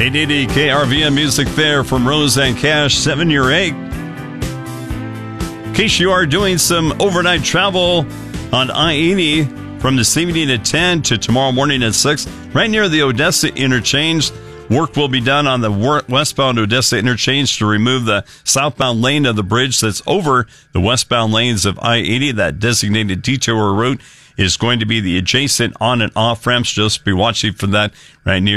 880 KRVN Music there from Roseanne Cash, 7-year 8. In case you are doing some overnight travel on I-80 from this evening at 10 to tomorrow morning at 6, right near the Odessa interchange, work will be done on the westbound Odessa interchange to remove the southbound lane of the bridge that's over the westbound lanes of I-80. That designated detour route is going to be the adjacent on and off ramps. Just be watching for that right near